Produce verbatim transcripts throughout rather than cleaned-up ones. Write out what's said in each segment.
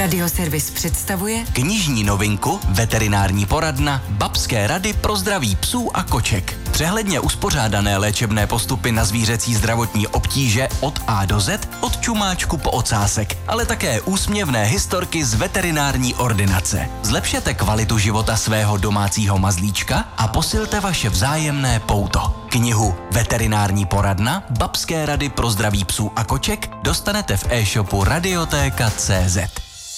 Radioservis představuje knižní novinku Veterinární poradna Babské rady pro zdraví psů a koček. Přehledně uspořádané léčebné postupy na zvířecí zdravotní obtíže od A do Z, od čumáčku po ocásek, ale také úsměvné historky z veterinární ordinace. Zlepšete kvalitu života svého domácího mazlíčka a posilte vaše vzájemné pouto. Knihu Veterinární poradna Babské rady pro zdraví psů a koček dostanete v e-shopu radiotéka tečka cé zet.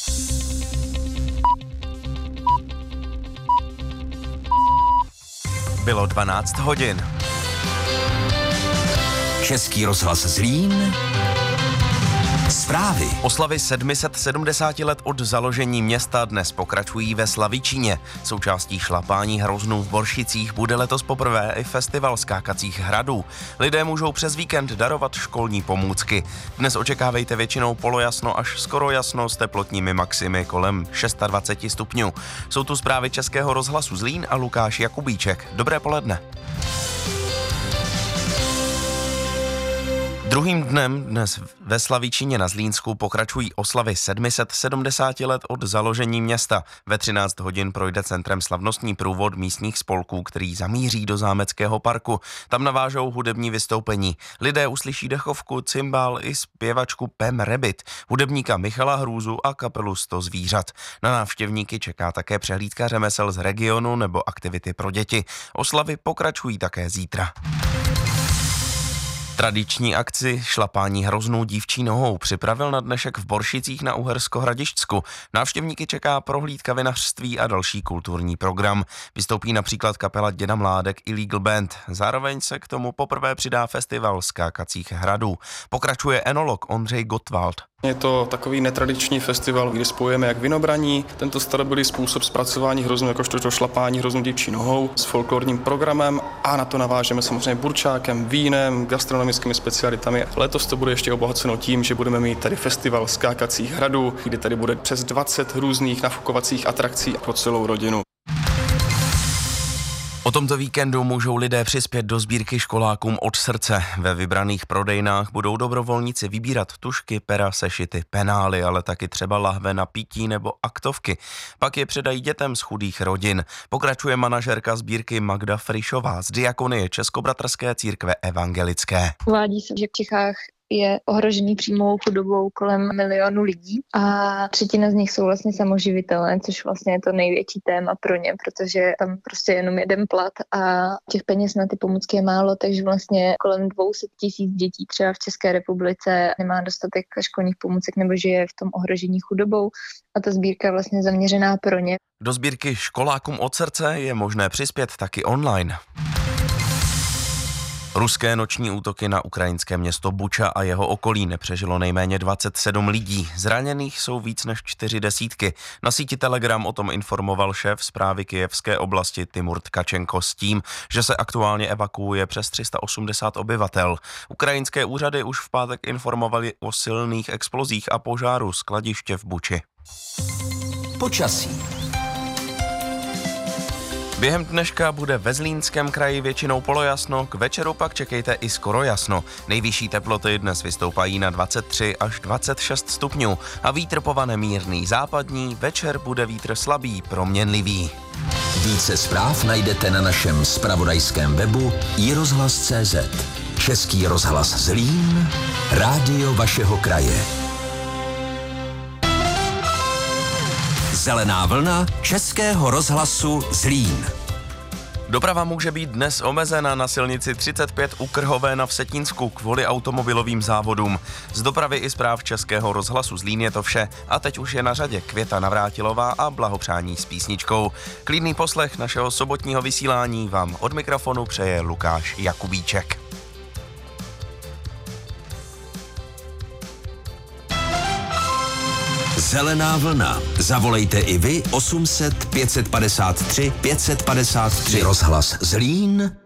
Bylo dvanáct hodin. Český rozhlas Zlín. Zprávy. Oslavy sedm set sedmdesát let od založení města dnes pokračují ve Slavičíně. Součástí šlapání hroznů v Boršicích bude letos poprvé i festival skákacích hradů. Lidé můžou přes víkend darovat školní pomůcky. Dnes očekávejte většinou polojasno až skoro jasno s teplotními maximy kolem dvacet šest stupňů. Jsou tu zprávy Českého rozhlasu Zlín a Lukáš Jakubíček. Dobré poledne. Druhým dnem dnes ve Slavičíně na Zlínsku pokračují oslavy sedm set sedmdesát let od založení města. Ve třináct hodin projde centrem slavnostní průvod místních spolků, který zamíří do zámeckého parku. Tam navážou hudební vystoupení. Lidé uslyší dechovku, cymbál i zpěvačku Pem Rabbit, hudebníka Michala Hrůzu a kapelu sto zvířat. Na návštěvníky čeká také přehlídka řemesel z regionu nebo aktivity pro děti. Oslavy pokračují také zítra. Tradiční akci šlapání hroznů dívčí nohou připravil na dnešek v Boršicích na Uhersko-Hradišťsku. Návštěvníky čeká prohlídka vinařství a další kulturní program. Vystoupí například kapela Děda Mládek i Legal Band. Zároveň se k tomu poprvé přidá festival skákacích hradů. Pokračuje enolog Ondřej Gottwald. Je to takový netradiční festival, kde spojujeme jak vinobraní, tento starobylý způsob zpracování hroznů, jakožto to šlapání hroznů dívčí nohou, s folklorním programem a na to navážeme samozřejmě burčákem, vínem, gastronomickými specialitami. Letos to bude ještě obohaceno tím, že budeme mít tady festival skákacích hradů, kde tady bude přes dvacet různých nafukovacích atrakcí pro celou rodinu. O tomto víkendu můžou lidé přispět do sbírky školákům od srdce. Ve vybraných prodejnách budou dobrovolníci vybírat tužky, pera, sešity, penály, ale taky třeba lahve na pití nebo aktovky. Pak je předají dětem z chudých rodin. Pokračuje manažerka sbírky Magda Frišová z Diakonie Českobratrské církve evangelické. Uvádí se, že v Čechách je ohrožený příjmovou chudobou kolem milionu lidí a třetina z nich jsou vlastně samoživitelé, což vlastně je to největší téma pro ně, protože tam prostě jenom jeden plat a těch peněz na ty pomůcky je málo, takže vlastně kolem dvě stě tisíc dětí třeba v České republice nemá dostatek školních pomůcek nebo žije v tom ohrožení chudobou a ta sbírka je vlastně zaměřená pro ně. Do sbírky školákům od srdce je možné přispět taky online. Ruské noční útoky na ukrajinské město Buča a jeho okolí nepřežilo nejméně dvacet sedm lidí. Zraněných jsou víc než čtyři desítky. Na síti Telegram o tom informoval šéf správy Kyjevské oblasti Timur Tkačenko s tím, že se aktuálně evakuuje přes tři sta osmdesát obyvatel. Ukrajinské úřady už v pátek informovali o silných explozích a požáru skladiště v Buči. Počasí. Během dneška bude ve Zlínském kraji většinou polojasno, k večeru pak čekejte i skoro jasno. Nejvyšší teploty dnes vystoupají na dvacet tři až dvacet šest stupňů a vítr povane mírný západní, večer bude vítr slabý, proměnlivý. Více zpráv najdete na našem zpravodajském webu i rozhlas tečka cé zet. Český rozhlas Zlín, rádio vašeho kraje. Zelená vlna Českého rozhlasu Zlín. Doprava může být dnes omezena na silnici třicet pět u Krhové na Vsetínsku kvůli automobilovým závodům. Z dopravy i zpráv Českého rozhlasu Zlín je to vše a teď už je na řadě Květa Navrátilová a blahopřání s písničkou. Klidný poslech našeho sobotního vysílání vám od mikrofonu přeje Lukáš Jakubíček. Zelená vlna. Zavolejte i vy osm set pět set padesát tři pět set padesát tři. Rozhlas Zlín.